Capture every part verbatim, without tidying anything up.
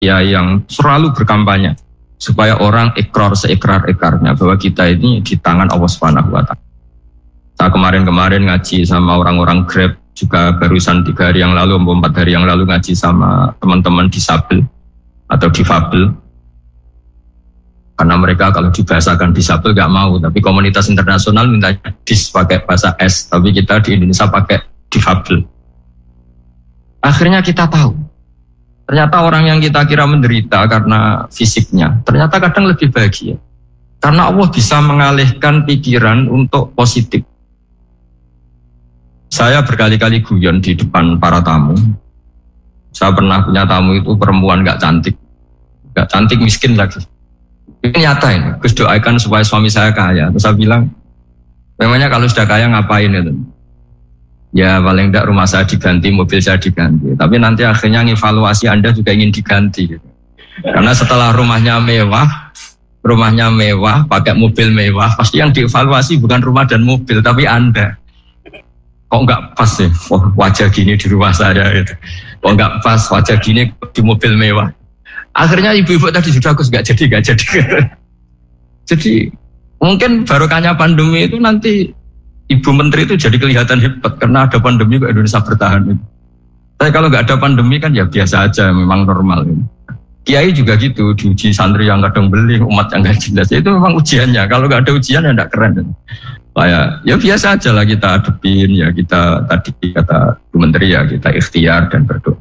ya yang selalu berkampanye supaya orang ikrar seikrar-ikrarnya bahwa kita ini di tangan Allah Subhanahu wa taala. Saya kemarin-kemarin ngaji sama orang-orang Grab, juga barusan tiga hari yang lalu, empat hari yang lalu ngaji sama teman-teman disabel atau difabel. Karena mereka kalau dibahasakan disabel gak mau, tapi komunitas internasional minta dis pakai bahasa S, tapi kita di Indonesia pakai difabel. Akhirnya kita tahu, ternyata orang yang kita kira menderita karena fisiknya, ternyata kadang lebih bahagia. Karena Allah bisa mengalihkan pikiran untuk positif. Saya berkali-kali guyon di depan para tamu. Saya pernah punya tamu itu perempuan gak cantik, gak cantik miskin lagi. Ini nyata ini, Gus doakan supaya suami saya kaya. Terus saya bilang, memangnya kalau sudah kaya ngapain itu? Ya paling tidak rumah saya diganti, mobil saya diganti. Tapi nanti akhirnya evaluasi Anda juga ingin diganti. Gitu. Karena setelah rumahnya mewah, rumahnya mewah, pakai mobil mewah, pasti yang dievaluasi bukan rumah dan mobil, tapi Anda. Kok enggak pas sih, oh, wajah gini di rumah saya gitu. Kok enggak pas wajah gini di mobil mewah. Akhirnya ibu-ibu tadi sudah aku nggak jadi nggak jadi. Jadi mungkin barokahnya pandemi itu nanti ibu menteri itu jadi kelihatan hebat karena ada pandemi kok Indonesia bertahan. Tapi kalau nggak ada pandemi kan ya biasa aja, memang normal. Kiai juga gitu, diuji santri yang kadang beli, umat yang nggak jelas. Itu memang ujiannya. Kalau nggak ada ujian ya nggak keren. Kayak ya biasa aja lah kita hadepin, ya kita tadi kata ibu menteri ya kita ikhtiar dan berdoa.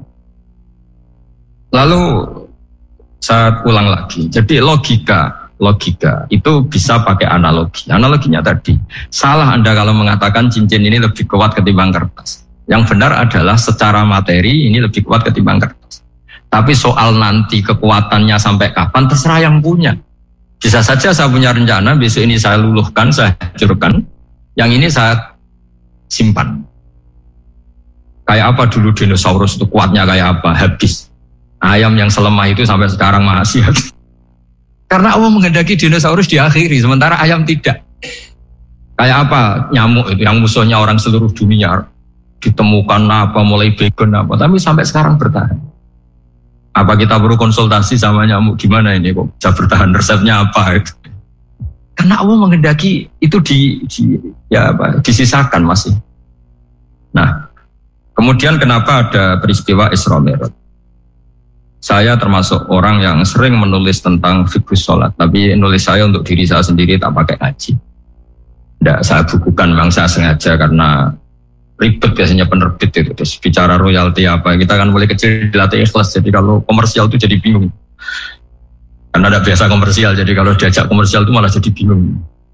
Lalu saya ulang lagi, jadi logika, logika itu bisa pakai analogi. Analoginya tadi, salah Anda kalau mengatakan cincin ini lebih kuat ketimbang kertas. Yang benar adalah secara materi ini lebih kuat ketimbang kertas. Tapi soal nanti kekuatannya sampai kapan, terserah yang punya. Bisa saja saya punya rencana, besok ini saya luluhkan, saya hancurkan. Yang ini saya simpan. Kayak apa dulu dinosaurus itu kuatnya kayak apa, habis. Ayam yang selemah itu sampai sekarang masih ada. Karena Allah menghendaki dinosaurus diakhiri, sementara ayam tidak. Kayak apa nyamuk itu yang musuhnya orang seluruh dunia, ditemukan apa, mulai begon apa, tapi sampai sekarang bertahan. Apa kita perlu konsultasi sama nyamuk gimana ini kok bisa bertahan, resepnya apa itu? Karena Allah menghendaki itu di, di ya apa, disisakan masih. Nah, kemudian kenapa ada peristiwa Isra Mi'raj? Saya termasuk orang yang sering menulis tentang fikih sholat, tapi nulis saya untuk diri saya sendiri tak pakai ngaji. Tidak, saya bukukan, memang saya sengaja karena ribet biasanya penerbit itu. Terus bicara royalti apa, kita kan mulai kecil dilatih ikhlas, jadi kalau komersial itu jadi bingung. Karena tidak biasa komersial, jadi kalau diajak komersial itu malah jadi bingung.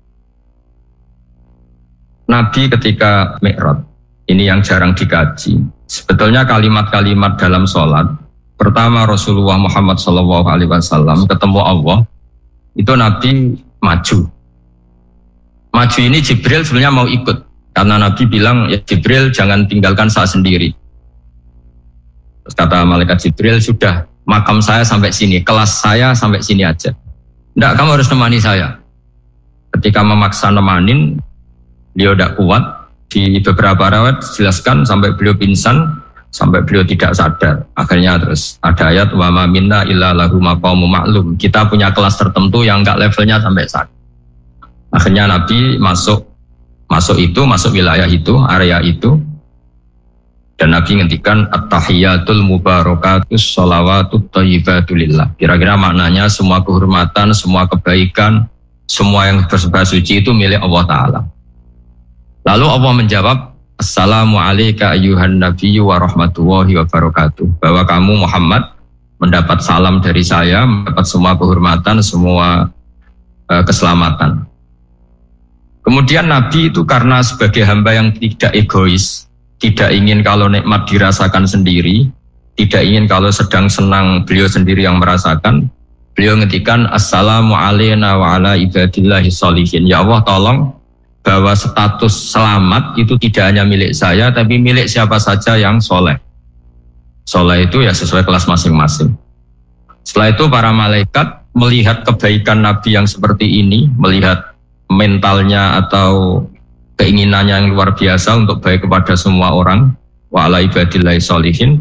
Nabi ketika Mi'raj, ini yang jarang dikaji. Sebetulnya kalimat-kalimat dalam sholat, pertama Rasulullah Muhammad shallallahu alaihi wasallam ketemu Allah, itu Nabi maju. Maju ini Jibril sebenarnya mau ikut, karena Nabi bilang, ya Jibril jangan tinggalkan saya sendiri. Terus kata malaikat Jibril, sudah makam saya sampai sini, kelas saya sampai sini aja. Tidak, kamu harus nemani saya. Ketika memaksa nemanin, beliau tidak kuat. Di beberapa riwayat jelaskan sampai beliau pingsan, sampai beliau tidak sadar. Akhirnya terus ada ayat wa ma minna illa lahu maqamun ma'lum. Kita punya kelas tertentu yang enggak levelnya sampai sadar. Akhirnya Nabi masuk masuk itu, masuk wilayah itu, area itu. Dan Nabi ngendikan at-tahiyatul mubarakatus sholawatut thayyibatul lillah. Kira-kira maknanya semua kehormatan, semua kebaikan, semua yang bersembah suci itu milik Allah Ta'ala. Lalu Allah menjawab, Assalamualaikum ayyuhan nabiyyu wa rahmatullahi wa barakatuh. Bahwa kamu Muhammad mendapat salam dari saya, mendapat semua kehormatan, semua uh, keselamatan. Kemudian Nabi itu karena sebagai hamba yang tidak egois, tidak ingin kalau nikmat dirasakan sendiri, tidak ingin kalau sedang senang beliau sendiri yang merasakan, beliau ngendikan Assalamualaikum wa ala ibadillahi sholihin. Ya Allah tolong bahwa status selamat itu tidak hanya milik saya, tapi milik siapa saja yang soleh. Soleh itu ya sesuai kelas masing-masing. Setelah itu para malaikat melihat kebaikan Nabi yang seperti ini, melihat mentalnya atau keinginannya yang luar biasa untuk baik kepada semua orang, wa ala ibadillahi sholihin.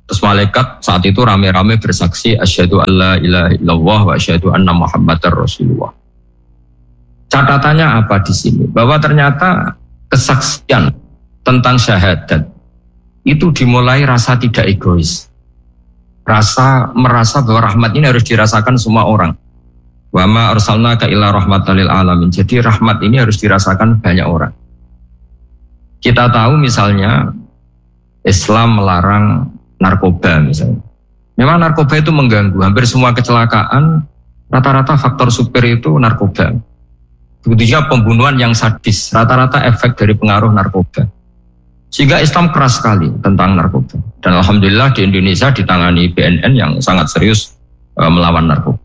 Terus malaikat saat itu rame-rame bersaksi asyhadu alla ilaha illallah wa asyhadu anna muhammadar rasulullah. Catatannya apa di sini? Bahwa ternyata kesaksian tentang syahadat itu dimulai rasa tidak egois. Rasa merasa bahwa rahmat ini harus dirasakan semua orang. Wa ma arsalnaka illa rahmatan lil alamin. Jadi rahmat ini harus dirasakan banyak orang. Kita tahu misalnya Islam melarang narkoba misalnya. Memang narkoba itu mengganggu. Hampir semua kecelakaan rata-rata faktor supir itu narkoba. Begitu juga pembunuhan yang sadis, rata-rata efek dari pengaruh narkoba. Sehingga Islam keras sekali tentang narkoba. Dan alhamdulillah di Indonesia ditangani B N N yang sangat serius e, melawan narkoba.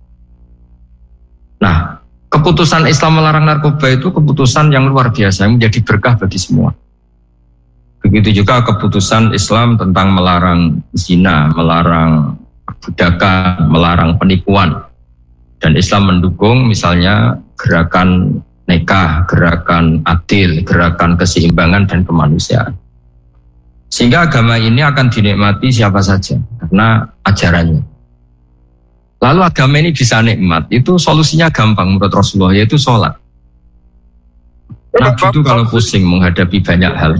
Nah, keputusan Islam melarang narkoba itu keputusan yang luar biasa, yang menjadi berkah bagi semua. Begitu juga keputusan Islam tentang melarang zina, melarang perbudakan, melarang penipuan. Dan Islam mendukung misalnya gerakan nikah, gerakan adil, gerakan keseimbangan dan kemanusiaan. Sehingga agama ini akan dinikmati siapa saja karena ajarannya. Lalu agama ini bisa nikmat, itu solusinya gampang menurut Rasulullah, yaitu sholat. Nabi itu kalau pusing menghadapi banyak hal,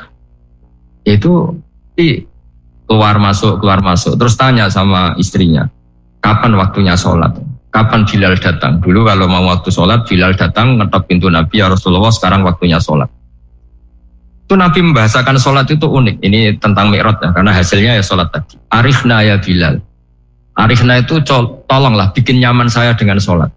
itu keluar masuk, keluar masuk, terus tanya sama istrinya, kapan waktunya sholat? Kapan Bilal datang? Dulu kalau mau waktu sholat, Bilal datang, ngetok pintu Nabi, ya Rasulullah sekarang waktunya sholat. Itu Nabi membahasakan sholat itu unik, ini tentang Mi'raj ya, karena hasilnya ya sholat tadi. Arifna ya Bilal. Arifna itu tolonglah bikin nyaman saya dengan sholat.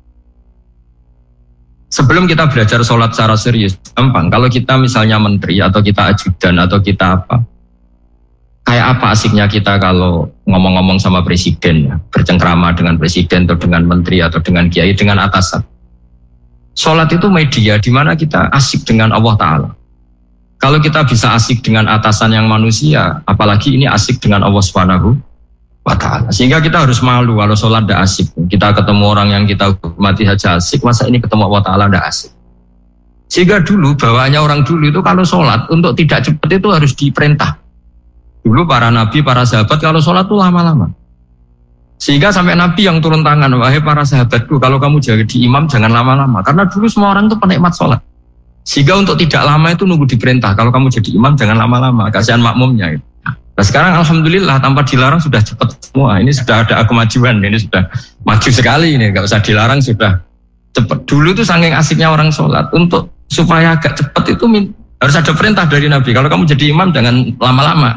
Sebelum kita belajar sholat secara serius, gampang. Kalau kita misalnya menteri atau kita ajudan atau kita apa, kayak apa asiknya kita kalau ngomong-ngomong sama presiden, ya, bercengkrama dengan presiden atau dengan menteri atau dengan kiai, dengan atasan. Sholat itu media di mana kita asik dengan Allah Ta'ala. Kalau kita bisa asik dengan atasan yang manusia, apalagi ini asik dengan Allah Subhanahu wa ta'ala. Sehingga kita harus malu kalau sholat tidak asik. Kita ketemu orang yang kita hormati saja asik, masa ini ketemu Allah Ta'ala tidak asik. Sehingga dulu, bawaannya orang dulu itu kalau sholat, untuk tidak cepat itu harus diperintah. Dulu para nabi, para sahabat kalau sholat itu lama-lama. Sehingga sampai nabi yang turun tangan, wahai para sahabatku, kalau kamu jadi imam jangan lama-lama. Karena dulu semua orang itu penikmat sholat. Sehingga untuk tidak lama itu nunggu diperintah. Kalau kamu jadi imam jangan lama-lama, kasihan makmumnya gitu. Nah sekarang alhamdulillah tanpa dilarang sudah cepat semua. Ini sudah ada kemajuan, ini sudah maju sekali ini. Gak usah dilarang sudah cepat. Dulu tuh saking asiknya orang sholat, untuk supaya agak cepat itu harus ada perintah dari Nabi. Kalau kamu jadi imam jangan lama-lama.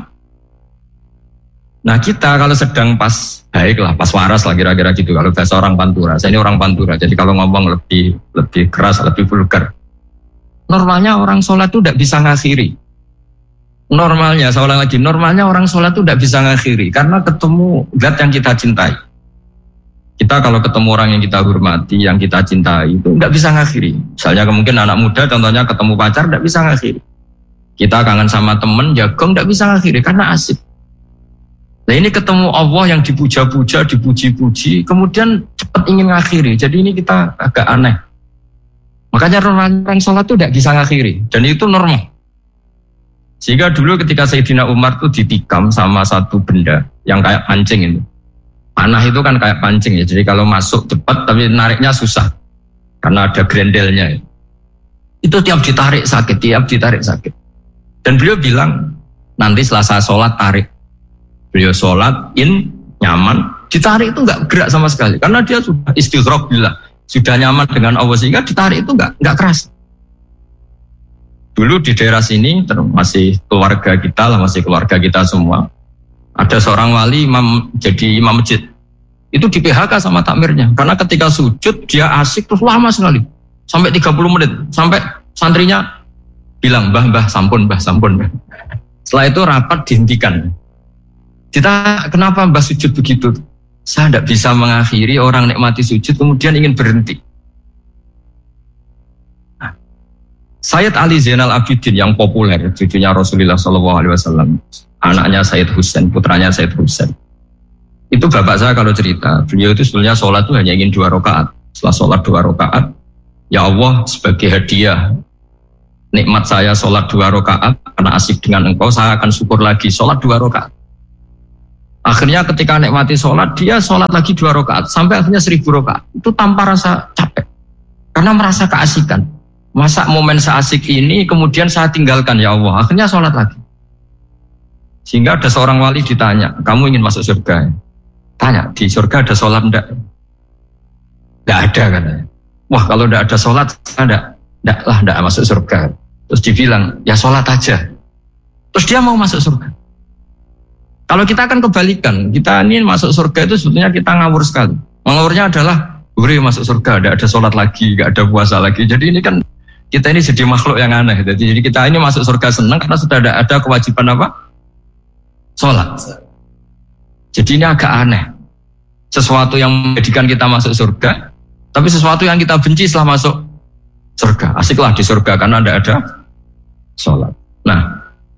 Nah kita kalau sedang pas baiklah, pas waras lah kira-kira gitu. Kalau bahasa orang Pantura, saya ini orang Pantura. Jadi kalau ngomong lebih lebih keras, lebih vulgar. Normalnya orang sholat tuh tidak bisa ngakhiri. Normalnya, saya ulang lagi, normalnya orang sholat itu tidak bisa ngakhiri karena ketemu zat yang kita cintai. Kita kalau ketemu orang yang kita hormati, yang kita cintai itu tidak bisa ngakhiri. Misalnya mungkin anak muda contohnya ketemu pacar tidak bisa ngakhiri. Kita kangen sama teman, jagung tidak bisa ngakhiri karena asik. Nah ini ketemu Allah yang dipuja-puja, dipuji-puji, kemudian cepat ingin ngakhiri. Jadi ini kita agak aneh. Makanya orang sholat itu tidak bisa ngakhiri dan itu normal. Sehingga dulu ketika Sayyidina Umar itu ditikam sama satu benda yang kayak pancing itu. Panah itu kan kayak pancing ya, jadi kalau masuk cepat tapi nariknya susah. Karena ada grendelnya. Itu tiap ditarik sakit, tiap ditarik sakit. Dan beliau bilang, nanti setelah saya sholat tarik. Beliau sholat, in, nyaman, ditarik itu enggak gerak sama sekali. Karena dia sudah istighraq billah, sudah nyaman dengan Allah sehingga ditarik itu enggak, enggak keras. Dulu di daerah sini masih keluarga kita lah, masih keluarga kita semua. Ada seorang wali imam, jadi imam masjid. Itu di P H K sama takmirnya. Karena ketika sujud dia asik terus lama sekali. Sampai tiga puluh menit. Sampai santrinya bilang, "Mbah, mbah, sampun, mbah, sampun." Mbah. Setelah itu rapat dihentikan. Kita kenapa mbah sujud begitu? Saya tidak bisa mengakhiri orang nikmati sujud kemudian ingin berhenti. Sayyid Ali Zainal Abidin yang populer, cucunya Rasulullah shallallahu alaihi wasallam, anaknya Sayyid Husain, putranya Sayyid Husain. Itu bapak saya kalau cerita, beliau itu sebetulnya sholat itu hanya ingin dua rakaat. Setelah sholat dua rakaat, ya Allah sebagai hadiah nikmat saya sholat dua rakaat karena asik dengan engkau, saya akan syukur lagi sholat dua rakaat. Akhirnya ketika nikmati sholat, dia sholat lagi dua rakaat sampai akhirnya seribu rakaat. Itu tanpa rasa capek, karena merasa keasikan. Masa momen seasik ini kemudian saya tinggalkan ya Allah. Akhirnya sholat lagi. Sehingga ada seorang wali ditanya, kamu ingin masuk surga? Tanya, di surga ada sholat enggak? Enggak ada katanya. Wah kalau enggak ada sholat, enggak, enggak lah enggak masuk surga. Terus dibilang, ya sholat aja. Terus dia mau masuk surga. Kalau kita akan kebalikan, kita ini masuk surga itu sebetulnya kita ngawur sekali. Ngawurnya adalah, gue masuk surga, enggak ada sholat lagi, enggak ada puasa lagi. Jadi ini kan, kita ini jadi makhluk yang aneh. Jadi kita ini masuk surga senang karena sudah ada, ada kewajiban apa? Sholat. Jadi ini agak aneh. Sesuatu yang menjadikan kita masuk surga, tapi sesuatu yang kita benci setelah masuk surga. Asiklah di surga karena tidak ada sholat. Nah,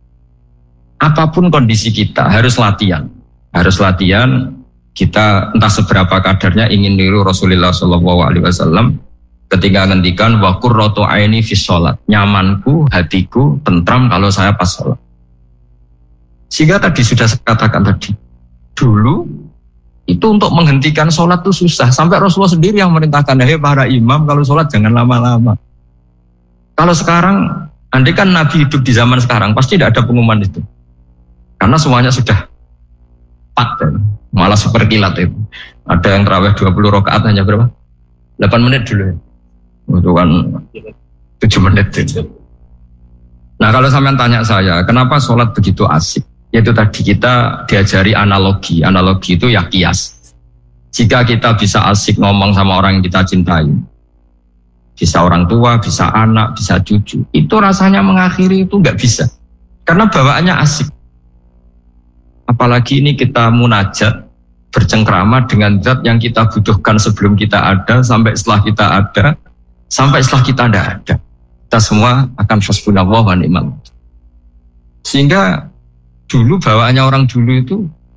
apapun kondisi kita harus latihan, harus latihan. Kita entah seberapa kadarnya ingin niru Rasulullah Shallallahu Alaihi Wasallam ketika ngendikan wa qurratu aini fi sholat, nyamanku hatiku tentram kalau saya pas sholat. Sehingga tadi sudah saya katakan tadi, dulu itu untuk menghentikan sholat itu susah, sampai Rasulullah sendiri yang merintahkan, hei para imam kalau sholat jangan lama-lama. Kalau sekarang, andai kan Nabi hidup di zaman sekarang, pasti tidak ada pengumuman itu. Karena semuanya sudah pat, malah super kilat itu. Ada yang terawih dua puluh rakaat hanya berapa? delapan menit dulu. Itu kan tujuh menit itu. Nah kalau sampean tanya saya, kenapa sholat begitu asik? Yaitu tadi kita diajari analogi. Analogi itu ya kias. Jika kita bisa asik ngomong sama orang yang kita cintai, bisa orang tua, bisa anak, bisa cucu, itu rasanya mengakhiri itu nggak bisa. Karena bawaannya asik. Apalagi ini kita munajat, bercengkrama dengan zat yang kita butuhkan sebelum kita ada, sampai setelah kita ada, sampai setelah kita tidak ada. Kita semua akan hasbunallah wa ni'mal wakil. Sehingga dulu bawaannya orang dulu itu,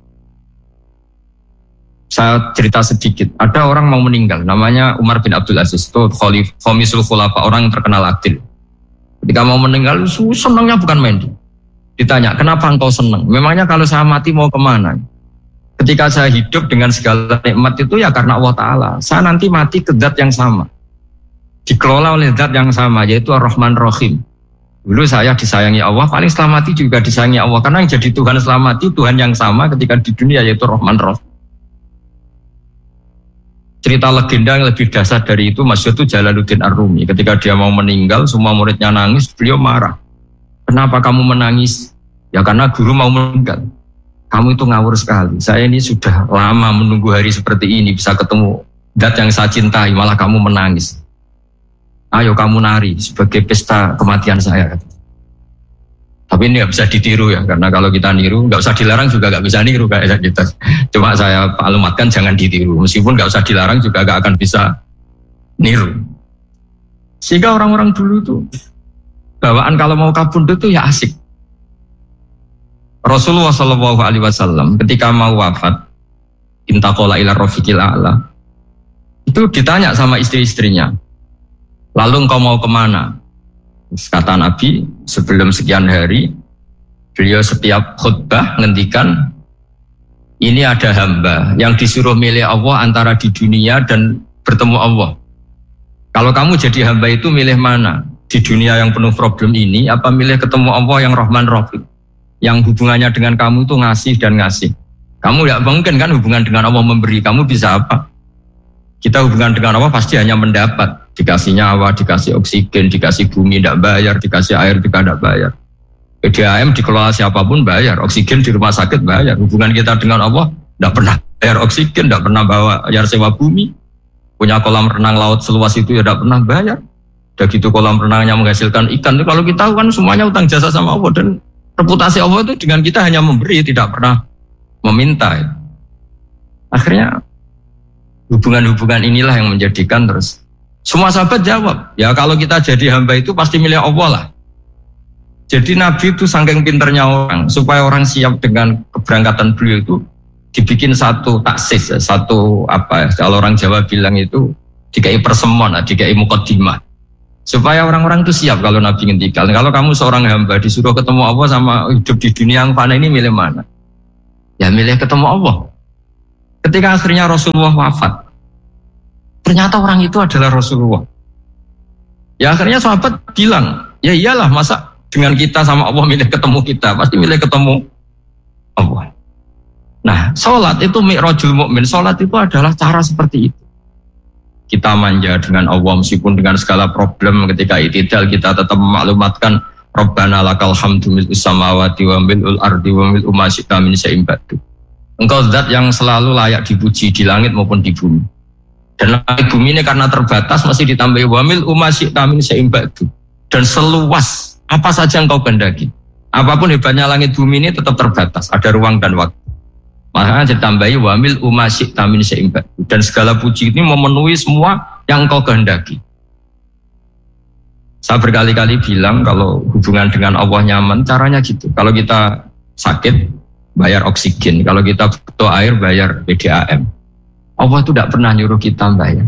saya cerita sedikit, ada orang mau meninggal, namanya Umar bin Abdul Aziz, itu Khalif, Khomisul Khulafa, orang yang terkenal adil. Ketika mau meninggal, senangnya bukan main. Ditanya, kenapa engkau senang? Memangnya kalau saya mati mau kemana? Ketika saya hidup dengan segala nikmat itu ya karena Allah Ta'ala. Saya nanti mati ke zat yang sama, dikelola oleh zat yang sama, yaitu Ar-Rahman Rahim. Dulu saya disayangi Allah, paling setelah mati juga disayangi Allah. Karena yang jadi Tuhan setelah mati, Tuhan yang sama ketika di dunia, yaitu Rahman Rahim. Cerita legenda yang lebih dasar dari itu, masyhur itu Jalaluddin Ar-Rumi. Ketika dia mau meninggal, semua muridnya nangis, beliau marah. Kenapa kamu menangis? Ya karena guru mau meninggal. Kamu itu ngawur sekali. Saya ini sudah lama menunggu hari seperti ini, bisa ketemu zat yang saya cintai, malah kamu menangis. Ayo kamu nari sebagai pesta kematian saya. Tapi ini nggak bisa ditiru ya, karena kalau kita niru, nggak usah dilarang juga nggak bisa niru kayak kita. Cuma saya maklumatkan jangan ditiru. Meskipun nggak usah dilarang juga nggak akan bisa niru. Sehingga orang-orang dulu itu bawaan kalau mau kabur itu ya asik. Rasulullah Shallallahu Alaihi Wasallam ketika mau wafat, intaqala ila rafiqil a'la, itu ditanya sama istri-istrinya, lalu engkau mau kemana? Kata Nabi, sebelum sekian hari, beliau setiap khutbah ngendikan, ini ada hamba yang disuruh milih Allah antara di dunia dan bertemu Allah. Kalau kamu jadi hamba itu milih mana? Di dunia yang penuh problem ini, apa milih ketemu Allah yang Rahman Rahim, yang hubungannya dengan kamu itu ngasih dan ngasih. Kamu tidak mungkin kan hubungan dengan Allah memberi, kamu bisa apa? Kita hubungan dengan Allah pasti hanya mendapat. Dikasih nyawa, dikasih oksigen, dikasih bumi tidak bayar, dikasih air juga tidak bayar. P D A M dikelola siapapun bayar, oksigen di rumah sakit bayar. Hubungan kita dengan Allah tidak pernah bayar oksigen, tidak pernah bawa bayar sewa bumi. Punya kolam renang laut seluas itu ya tidak pernah bayar. Udah gitu kolam renangnya menghasilkan ikan. Kalau kita kan semuanya utang jasa sama Allah, dan reputasi Allah itu dengan kita hanya memberi, tidak pernah meminta. Akhirnya hubungan-hubungan inilah yang menjadikan terus. Semua sahabat jawab, ya kalau kita jadi hamba itu pasti milik Allah lah. Jadi Nabi itu saking pinternya orang, supaya orang siap dengan keberangkatan beliau itu dibikin satu taksis, satu apa ya, kalau orang Jawa bilang itu dikai persemon, dikai mukaddimah. Supaya orang-orang itu siap kalau Nabi ngendikan, kalau kamu seorang hamba disuruh ketemu Allah sama hidup di dunia yang fana ini milih mana? Ya milih ketemu Allah. Ketika akhirnya Rasulullah wafat, ternyata orang itu adalah Rasulullah. Ya akhirnya sahabat bilang, ya iyalah masa dengan kita sama Allah milih ketemu kita, pasti milih ketemu Allah. Nah, sholat itu mi'rajul mukmin. Sholat itu adalah cara seperti itu. Kita manja dengan Allah meskipun dengan segala problem, ketika itidal kita tetap memaklumatkan Rabbana lakal hamdu mil'us samawati wa mil'ul ardi wa mil'u ma syi'ta min syai'in ba'du. Engkau zat yang selalu layak dipuji di langit maupun di bumi. Dan langit bumi ini karena terbatas masih ditambahi wa mil'u ma syi'ta min syai'in ba'du. Dan seluas apa saja engkau kehendaki. Apapun hebatnya langit bumi ini tetap terbatas, ada ruang dan waktu. Maka ditambahi wa mil'u ma syi'ta min syai'in ba'du. Dan segala puji ini memenuhi semua yang engkau kehendaki. Saya berkali-kali bilang kalau hubungan dengan Allah nyaman, caranya gitu. Kalau kita sakit, bayar oksigen. Kalau kita butuh air, bayar P D A M. Allah itu tidak pernah nyuruh kita bayar.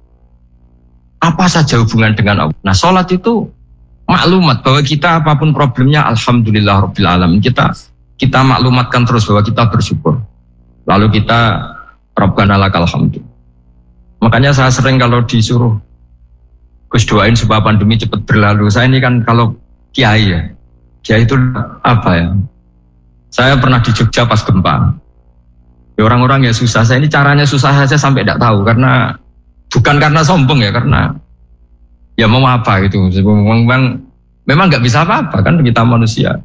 Apa saja hubungan dengan Allah. Nah, sholat itu maklumat bahwa kita apapun problemnya, alhamdulillah rabbil alamin. Kita kita maklumatkan terus bahwa kita bersyukur. Lalu kita Rabbana lakal hamdu. Makanya saya sering kalau disuruh Gus doain supaya pandemi cepat berlalu. Saya ini kan kalau kiai ya, kiai itu apa ya? Saya pernah di Jogja pas gempa. Ya, orang-orang ya susah. Saya ini caranya susah saja sampai tidak tahu karena bukan karena sombong ya, karena ya mau apa gitu. Memang memang nggak bisa apa-apa kan kita manusia.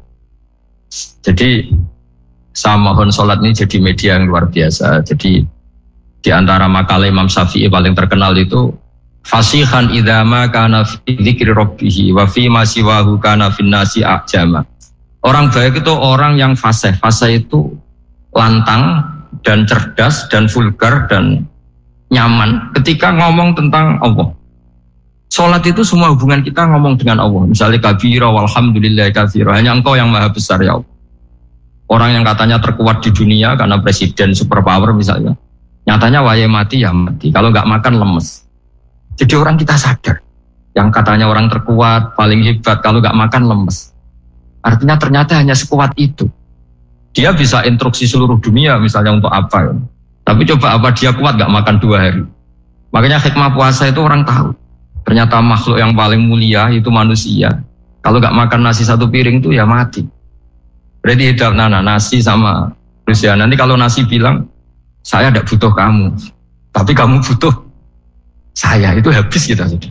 Jadi saya mohon sholat ini jadi media yang luar biasa. Jadi di antara makalah Imam Syafi'i paling terkenal itu fasihan idama kana fi dzikri rabbih wa fi ma siwahu kana fin nasi ajama. Orang baik itu orang yang fasih. Fasih itu lantang dan cerdas dan vulgar dan nyaman ketika ngomong tentang Allah. Salat itu semua hubungan kita ngomong dengan Allah. Misalnya kabira walhamdulillah katsira. Hanya Engkau yang maha besar ya Allah. Orang yang katanya terkuat di dunia karena presiden superpower misalnya. Nyatanya waya mati ya mati. Kalau nggak makan lemes. Jadi orang kita sadar, yang katanya orang terkuat, paling hebat, kalau nggak makan lemes. Artinya ternyata hanya sekuat itu. Dia bisa instruksi seluruh dunia misalnya untuk apa. Ya. Tapi coba apa dia kuat nggak makan dua hari. Makanya hikmah puasa itu orang tahu. Ternyata makhluk yang paling mulia itu manusia. Kalau nggak makan nasi satu piring itu ya mati. Berarti hidup nana nasi sama manusia. Nanti kalau nasi bilang, saya tidak butuh kamu, tapi kamu butuh saya, itu habis kita sudah.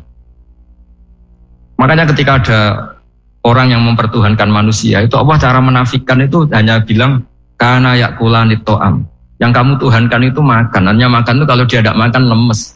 Makanya ketika ada orang yang mempertuhankan manusia, itu Allah cara menafikan itu hanya bilang kana yakulanit to'am. Yang kamu tuhankan itu makan. Hanya makan itu kalau dia tidak makan lemes.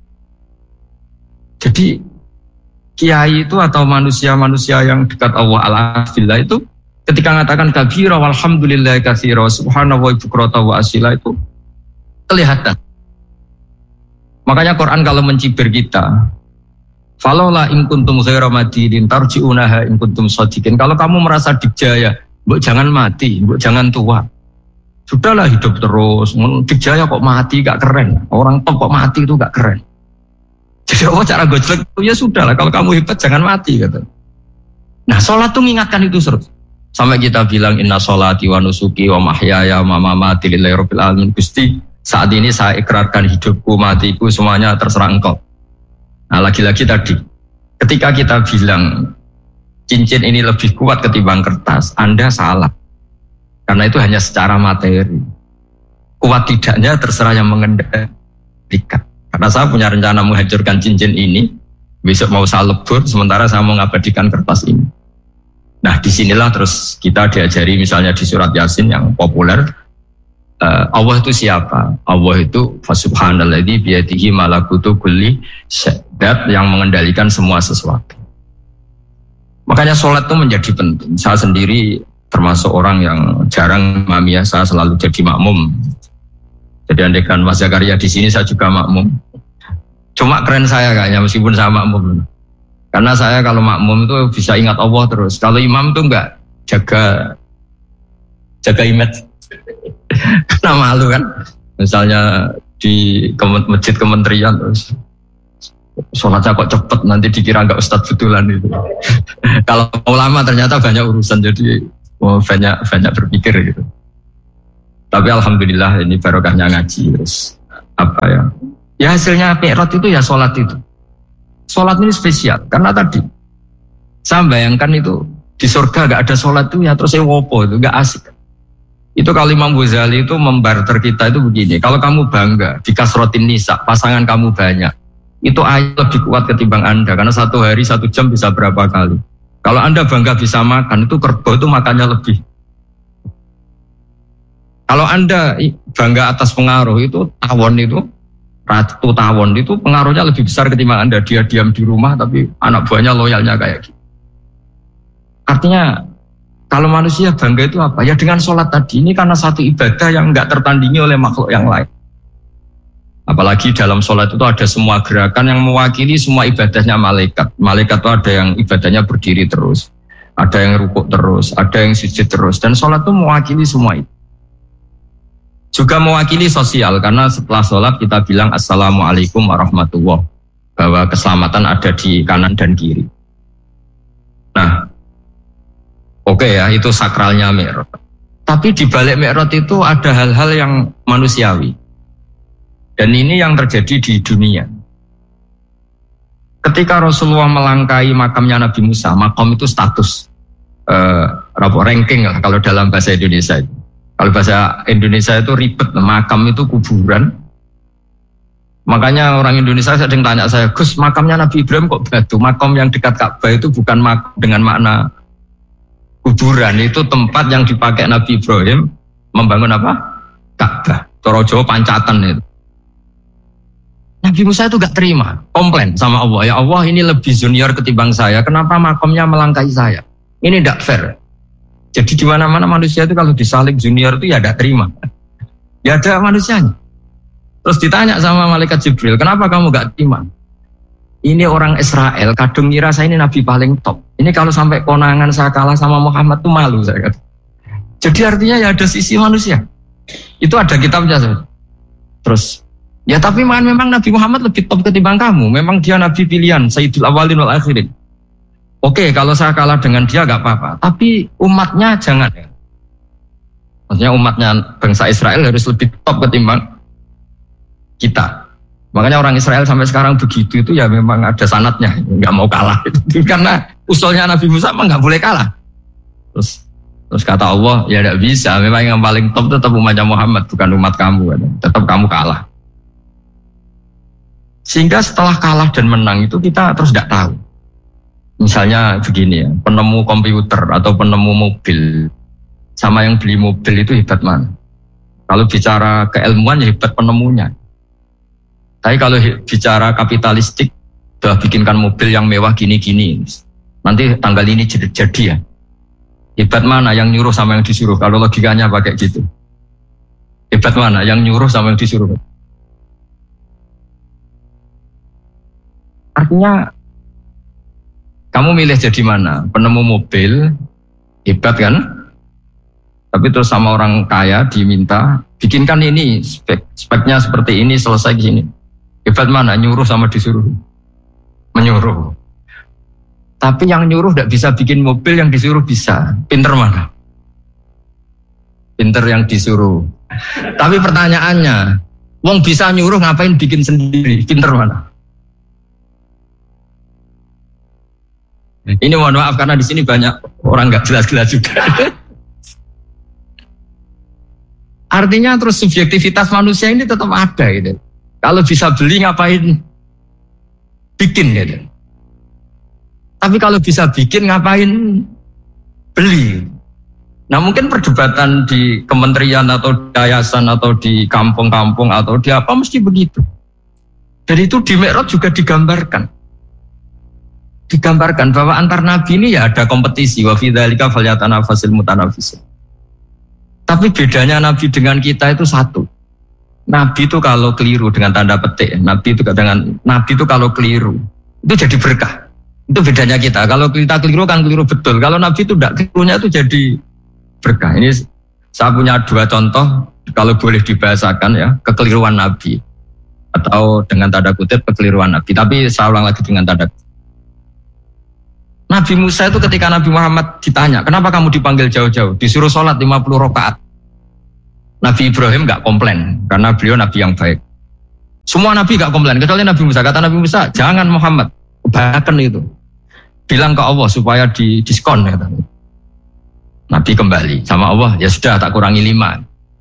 Jadi kiai itu atau manusia-manusia yang dekat Allah al-afillah itu ketika mengatakan kabira walhamdulillah katsira subhanallahi bukrata wa asila itu kelihatan. Makanya Quran kalau mencibir kita, falaula in kuntum ghaira madinin tarji'unaha in kuntum shadiqin. Kalau kamu merasa dikjaya, mbok jangan mati, mbok jangan tua. Sudahlah hidup terus. Dikjaya kok mati gak keren. Orang top kok mati itu gak keren. Jadi Allah cara gojlek itu ya sudahlah, kalau kamu hebat jangan mati gitu. Nah, sholat tuh mengingatkan itu terus. Sampai kita bilang inna sholati wa nusuki wa mahyaya wa mamati lillahi rabbil alamin. Gusti, saat ini saya ikrarkan hidupku, matiku, semuanya terserah Engkau. Nah lagi-lagi tadi, ketika kita bilang cincin ini lebih kuat ketimbang kertas, Anda salah. Karena itu hanya secara materi. Kuat tidaknya terserah yang mengendalikan. Karena saya punya rencana menghancurkan cincin ini, besok mau saya lebur, sementara saya mau mengabadikan kertas ini. Nah disinilah terus kita diajari misalnya di surat Yasin yang populer, Uh, Allah itu siapa? Allah itu fasubhanalladzi biyadihi malakutu kulli syai'at, yang mengendalikan semua sesuatu. Makanya sholat itu menjadi penting. Saya sendiri termasuk orang yang jarang imamiyah, saya selalu jadi makmum. Jadi andaikan Mas Zakaria di sini saya juga makmum. Cuma keren saya kayaknya meskipun saya makmum. Karena saya kalau makmum itu bisa ingat Allah terus. Kalau imam itu enggak jaga jaga image. Karena malu kan, misalnya di masjid kementerian terus sholatnya kok cepet, nanti dikira enggak ustadz betulan itu. Kalau ulama ternyata banyak urusan, jadi oh, banyak banyak berpikir gitu. Tapi alhamdulillah ini barokahnya ngaji terus apa ya? Ya hasilnya Mi'raj itu ya sholat itu. Sholat ini spesial karena tadi saya bayangkan itu di surga gak ada sholat itu ya terus ewopo itu gak asik. Itu kalau Imam Ghazali itu membarter kita itu begini. Kalau kamu bangga di kasrotin nisa pasangan kamu banyak, itu ayat lebih kuat ketimbang Anda karena satu hari satu jam bisa berapa kali. Kalau Anda bangga bisa makan itu kerbau itu makannya lebih. Kalau Anda bangga atas pengaruh itu tawon itu, ratu tawon itu pengaruhnya lebih besar ketimbang Anda. Dia diam di rumah tapi anak buahnya loyalnya kayak gitu. Artinya kalau manusia bangga itu apa? Ya dengan sholat tadi ini karena satu ibadah yang enggak tertandingi oleh makhluk yang lain. Apalagi dalam sholat itu ada semua gerakan yang mewakili semua ibadahnya malaikat. Malaikat itu ada yang ibadahnya berdiri terus, ada yang rukuk terus, ada yang sujud terus. Dan sholat itu mewakili semua itu. Juga mewakili sosial karena setelah sholat kita bilang assalamualaikum warahmatullahi wabarakatuh, bahwa keselamatan ada di kanan dan kiri. Nah, oke okay ya itu sakralnya Mi'raj. Tapi di balik Mi'raj itu ada hal-hal yang manusiawi. Dan ini yang terjadi di dunia. Ketika Rasulullah melangkai makamnya Nabi Musa, makam itu status uh, ranking lah kalau dalam bahasa Indonesia itu. Kalau bahasa Indonesia itu ribet, makam itu kuburan. Makanya orang Indonesia sering tanya saya, Gus, makamnya Nabi Ibrahim kok batu? Makam yang dekat Ka'bah itu bukan makam dengan makna kuburan, itu tempat yang dipakai Nabi Ibrahim membangun apa? Ka'bah. Cara Jawa pancatan itu. Nabi Musa itu gak terima, komplain sama Allah. Ya Allah, ini lebih junior ketimbang saya. Kenapa makamnya melangkai saya? Ini tidak fair. Jadi di mana-mana manusia itu kalau disalib junior itu ya tidak terima. Ya ada manusianya. Terus ditanya sama malaikat Jibril, kenapa kamu gak terima? Ini orang Israel, kadung ngira saya ini nabi paling top. Ini kalau sampai konangan saya kalah sama Muhammad tuh malu saya kata. Jadi artinya ya ada sisi manusia. Itu ada kitabnya. Terus ya tapi memang Nabi Muhammad lebih top ketimbang kamu. Memang dia Nabi pilihan, Sayyidul Awalin wal Akhirin. Oke, kalau saya kalah dengan dia gak apa-apa. Tapi umatnya jangan. Maksudnya umatnya bangsa Israel harus lebih top ketimbang kita. Makanya orang Israel sampai sekarang begitu itu ya memang ada sanatnya. Gak mau kalah. Karena usulnya Nabi Musa memang gak boleh kalah. Terus, terus kata Allah, ya gak bisa. Memang yang paling top tetap umatnya Muhammad, bukan umat kamu. Tetap kamu kalah. Sehingga setelah kalah dan menang itu kita terus gak tahu. Misalnya begini ya, penemu komputer atau penemu mobil sama yang beli mobil itu hebat mana? Kalau bicara keilmuan ya hebat penemunya. Tapi kalau bicara kapitalistik, sudah bikinkan mobil yang mewah gini-gini, nanti tanggal ini jadi, jadi ya. Hebat mana yang nyuruh sama yang disuruh? Kalau logikanya pakai gitu. Hebat mana yang nyuruh sama yang disuruh? Artinya kamu milih jadi mana? Penemu mobil, hebat kan? Tapi terus sama orang kaya diminta, bikinkan ini, spek, speknya seperti ini, selesai gini. Hebat mana? Nyuruh sama disuruh? Menyuruh. Tapi yang nyuruh tidak bisa bikin mobil, yang disuruh bisa. Pinter mana? Pinter yang disuruh. Tapi pertanyaannya, wong bisa nyuruh ngapain bikin sendiri? Pinter mana? Ini mohon maaf karena di sini banyak orang nggak jelas-jelas juga. Artinya terus subjektivitas manusia ini tetap ada gitu. Kalau bisa beli ngapain bikin gitu. Tapi kalau bisa bikin ngapain beli. Nah mungkin perdebatan di kementerian atau di yayasan atau di kampung-kampung atau di apa mesti begitu. Jadi itu di Mi'raj juga digambarkan. Digambarkan bahwa antar nabi ini ya ada kompetisi, wa fi dzalika falyatanafasil mutanafisun. Tapi bedanya nabi dengan kita itu satu. Nabi itu kalau keliru dengan tanda petik, nabi itu dengan nabi itu kalau keliru itu jadi berkah. Itu bedanya kita. Kalau kita keliru kan keliru betul. Kalau nabi itu tidak kelirunya itu jadi berkah. Ini saya punya dua contoh kalau boleh dibahasakan ya, kekeliruan nabi atau dengan tanda kutip kekeliruan nabi. Tapi saya ulang lagi dengan tanda kutip. Nabi Musa itu ketika Nabi Muhammad ditanya, kenapa kamu dipanggil jauh-jauh? Disuruh sholat lima puluh rakaat. Nabi Ibrahim nggak komplain karena beliau nabi yang baik. Semua nabi nggak komplain kecuali Nabi Musa. Kata Nabi Musa, jangan Muhammad, kebanyakan itu. Bilang ke Allah supaya di diskon. Kata. Nabi kembali sama Allah, ya sudah tak kurangi lima.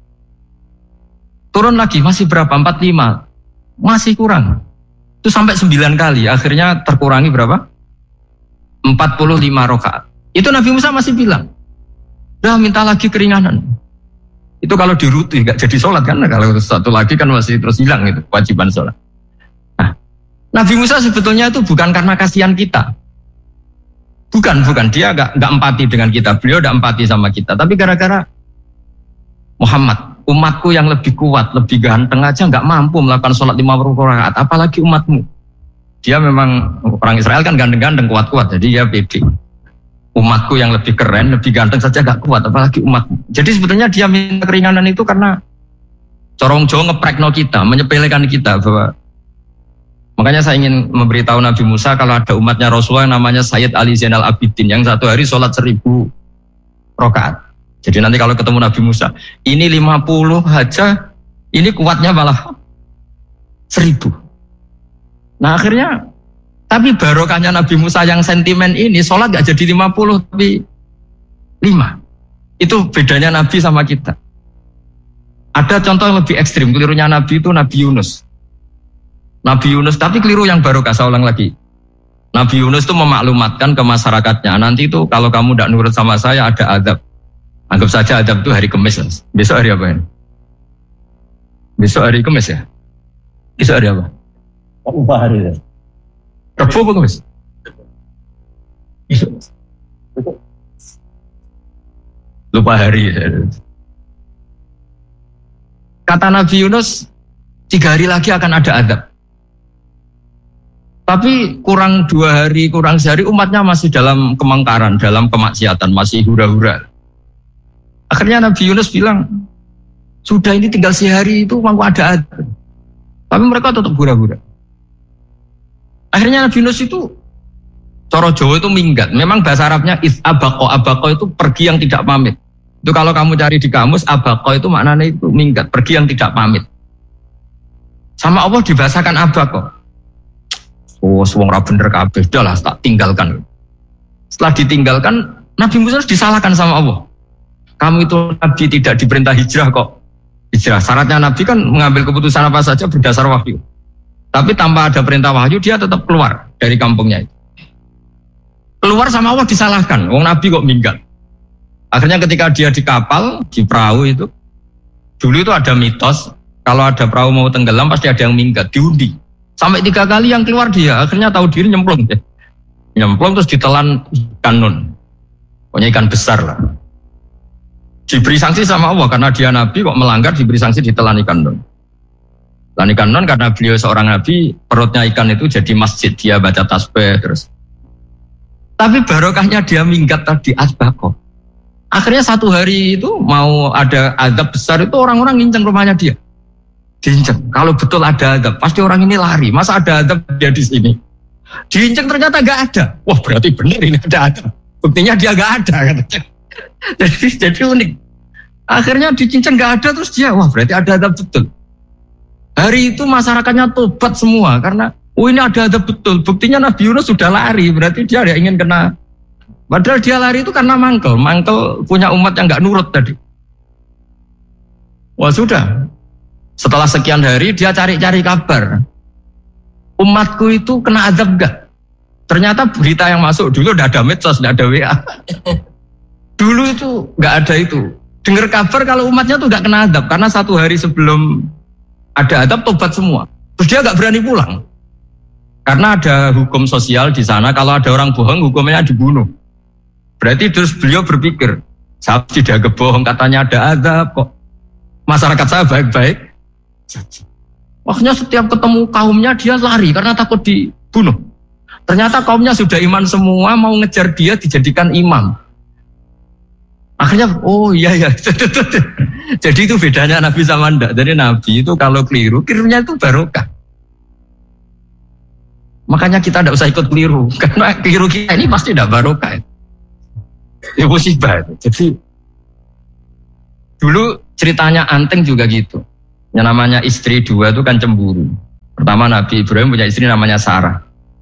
Turun lagi, masih berapa? Empat lima. Masih kurang. Itu sampai sembilan kali. Akhirnya terkurangi berapa? Empat puluh lima rakaat. Itu Nabi Musa masih bilang, dah minta lagi keringanan. Itu kalau diruti nggak jadi sholat kan? Kalau satu lagi kan masih terus hilang itu kewajiban sholat. Nah, Nabi Musa sebetulnya itu bukan karena kasihan kita. Bukan, bukan. Dia nggak nggak empati dengan kita. Beliau nggak empati sama kita. Tapi gara-gara Muhammad, umatku yang lebih kuat, lebih ganteng aja nggak mampu melakukan sholat lima puluh rakaat, apalagi umatmu. Dia memang orang Israel kan ganteng-ganteng, kuat-kuat, jadi dia pede. Umatku yang lebih keren, lebih ganteng saja nggak kuat, apalagi umatmu. Jadi sebetulnya dia minta keringanan itu karena corong Jawa ngeprekno kita, menyepelekan kita bahwa. Makanya saya ingin memberitahu Nabi Musa kalau ada umatnya Rasulullah yang namanya Sayyid Ali Zainal Abidin yang satu hari sholat seribu rakaat. Jadi nanti kalau ketemu Nabi Musa, ini lima puluh aja, ini kuatnya malah seribu. Nah akhirnya, tapi barokahnya Nabi Musa yang sentimen ini, sholat gak jadi lima puluh, tapi lima. Itu bedanya Nabi sama kita. Ada contoh yang lebih ekstrim, kelirunya Nabi itu Nabi Yunus. Nabi Yunus, tapi keliru yang barokah, saya ulang lagi. Nabi Yunus itu memaklumatkan ke masyarakatnya, nanti itu kalau kamu tidak nurut sama saya ada adab. Anggap saja adab itu hari Kamis. Besok hari apa ini? Besok hari Kamis ya? Besok hari apa? Apa hari ya? Rabu apa Kamis? Besok. Lupa hari. Kata Nabi Yunus, tiga hari lagi akan ada adab. Tapi kurang dua hari, kurang sehari umatnya masih dalam kemungkaran, dalam kemaksiatan, masih hura-hura. Akhirnya Nabi Yunus bilang, sudah ini tinggal sehari itu mau ada adab. Tapi mereka tetap hura-hura. Akhirnya Nabi Yunus itu, coro Jawa itu minggat. Memang bahasa Arabnya is abako, abako itu pergi yang tidak pamit. Itu kalau kamu cari di kamus, abako itu maknanya itu minggat, pergi yang tidak pamit. Sama Allah dibahasakan abako. Oh, wong ra bener kabeh, udahlah tak tinggalkan. Setelah ditinggalkan, Nabi Musa disalahkan sama Allah. Kamu itu Nabi tidak diperintah hijrah kok. Hijrah, syaratnya Nabi kan mengambil keputusan apa saja berdasar wahyu. Tapi tanpa ada perintah wahyu, dia tetap keluar dari kampungnya itu. Keluar sama Allah disalahkan, wong Nabi kok minggat. Akhirnya ketika dia di kapal, di perahu itu, dulu itu ada mitos, kalau ada perahu mau tenggelam pasti ada yang minggat, diundi. Sampai tiga kali yang keluar dia, akhirnya tahu diri nyemplung. Ya. Nyemplung terus ditelan ikan nun. Pokoknya ikan besar lah. Diberi sanksi sama Allah karena dia Nabi kok melanggar, diberi sanksi ditelan ikan nun. Telan ikan nun karena beliau seorang Nabi, perutnya ikan itu jadi masjid, dia baca tasbih terus. Tapi barokahnya dia minggat tadi asbako. Akhirnya satu hari itu mau ada azab besar itu orang-orang nginceng rumahnya dia. Diinceng. Kalau betul ada adab, pasti orang ini lari. Masa ada adab dia di sini? Diinceng ternyata nggak ada. Wah berarti benar ini ada adab. Buktinya dia nggak ada. jadi, jadi unik. Akhirnya dicinceng nggak ada terus dia, wah berarti ada adab betul. Hari itu masyarakatnya tobat semua karena, oh ini ada adab betul. Buktinya Nabi Yunus sudah lari, berarti dia ada ingin kena. Padahal dia lari itu karena mangkel. Mangkel punya umat yang nggak nurut tadi. Wah sudah. Setelah sekian hari dia cari-cari kabar. Umatku itu kena azab enggak? Ternyata berita yang masuk dulu udah ada medsos, udah ada W A. Dulu itu enggak ada itu. Dengar kabar kalau umatnya tuh enggak kena azab karena satu hari sebelum ada azab tobat semua. Terus dia enggak berani pulang. Karena ada hukum sosial di sana, kalau ada orang bohong hukumnya dibunuh. Berarti terus beliau berpikir, saya tidak kebohong katanya ada azab kok. Masyarakat saya baik-baik. Makanya setiap ketemu kaumnya dia lari karena takut dibunuh. Ternyata kaumnya sudah iman semua, mau ngejar dia dijadikan imam. Akhirnya, oh iya ya. Jadi itu bedanya Nabi sama ndak. Jadi Nabi itu kalau keliru, kelirunya itu barokah. Makanya kita tidak usah ikut keliru, karena keliru kita ini pasti tidak barokah. Ya musibah. Jadi Dulu ceritanya Anting juga gitu. Yang namanya istri dua itu kan cemburu. Pertama Nabi Ibrahim punya istri namanya Sarah.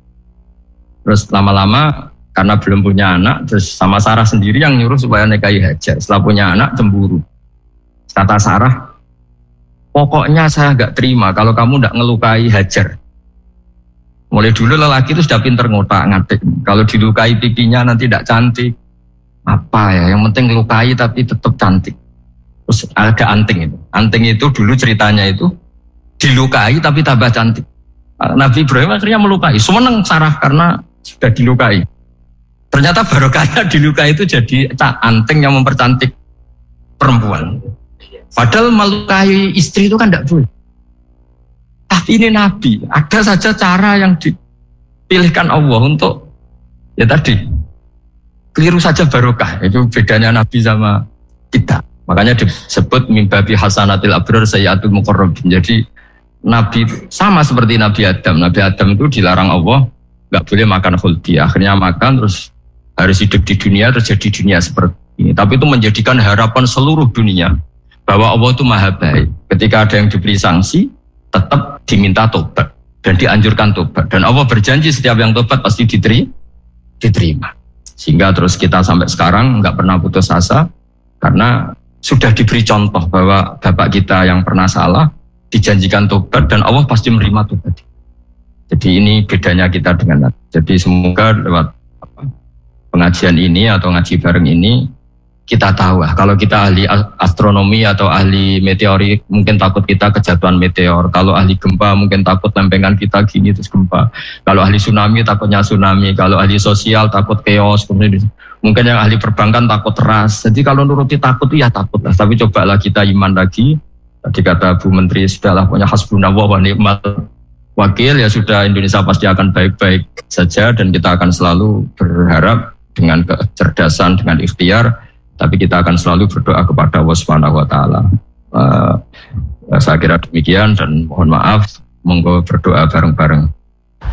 Terus lama-lama karena belum punya anak, terus sama Sarah sendiri yang nyuruh supaya nikahi Hajar. Setelah punya anak cemburu. Kata Sarah, pokoknya saya nggak terima kalau kamu nggak ngelukai Hajar. Mulai dulu lelaki itu sudah pinter ngotak-ngatik. Kalau dilukai pipinya nanti tidak cantik. Apa ya? Yang penting lukai tapi tetap cantik. Terus ada Anting itu. Anting itu dulu ceritanya itu dilukai tapi tambah cantik. Nabi Ibrahim akhirnya melukai. Seneng Sarah karena sudah dilukai. Ternyata barokahnya dilukai itu jadi Anting yang mempercantik perempuan. Padahal melukai istri itu kan tidak boleh. Tapi ini Nabi. Ada saja cara yang dipilihkan Allah untuk ya tadi keliru saja barokah. Itu bedanya Nabi sama kita. Makanya disebut mimbabi hasanatil abrar sayyatul muqarrabin. Jadi Nabi sama seperti Nabi Adam. Nabi Adam itu dilarang Allah nggak boleh makan khuldi. Akhirnya makan terus harus hidup di dunia terus jadi dunia seperti ini. Tapi itu menjadikan harapan seluruh dunia bahwa Allah itu maha baik. Ketika ada yang diberi sanksi, tetap diminta tobat dan dianjurkan tobat. Dan Allah berjanji setiap yang tobat pasti diterima. Sehingga terus kita sampai sekarang nggak pernah putus asa karena sudah diberi contoh bahwa bapak kita yang pernah salah dijanjikan tobat dan Allah pasti menerima tobat. Jadi ini bedanya kita dengan Nabi. Jadi semoga lewat apa, pengajian ini atau ngaji bareng ini kita tahu lah. Kalau kita ahli astronomi atau ahli meteorik mungkin takut kita kejatuhan meteor. Kalau ahli gempa mungkin takut lempengan kita gini terus gempa. Kalau ahli tsunami takutnya tsunami. Kalau ahli sosial takut chaos. Mungkin yang ahli perbankan takut ras. Jadi kalau nuruti takut ya takut lah. Tapi cobalah kita iman lagi. Tadi kata Bu Menteri sudahlah punya hasbunallah wa ni'mal wakil, ya sudah Indonesia pasti akan baik-baik saja dan kita akan selalu berharap dengan kecerdasan, dengan ikhtiar, tapi kita akan selalu berdoa kepada Allah Subhanahu wa taala. Uh, saya kira demikian dan mohon maaf, monggo berdoa bareng-bareng.